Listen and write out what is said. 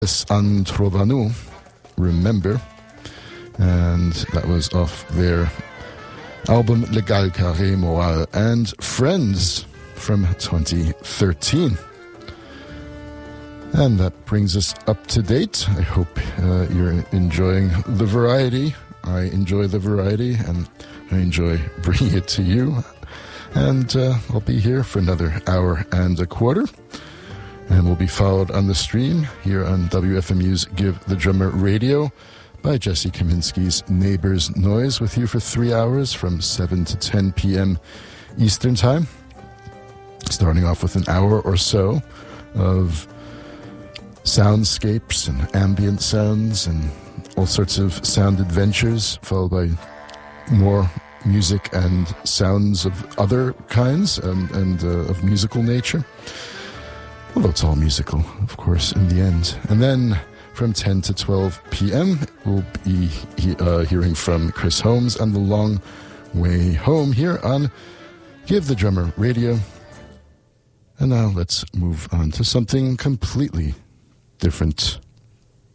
An Trovanu, Remember, and that was off their album Legal Carré Moral and Friends from 2013. And that brings us up to date. I hope you're enjoying the variety. I enjoy the variety, and I enjoy bringing it to you. And I'll be here for another hour and a quarter. And we'll be followed on the stream here on WFMU's Give the Drummer Radio by Jesse Kaminsky's Neighbors Noise, with you for 3 hours from 7 to 10 p.m. Eastern Time. Starting off with an hour or so of soundscapes and ambient sounds and all sorts of sound adventures, followed by more music and sounds of other kinds and of musical nature. Although it's all musical, of course, in the end. And then from 10 to 12 p.m., we'll be hearing from Chris Holmes on The Long Way Home here on Give the Drummer Radio. And now let's move on to something completely different.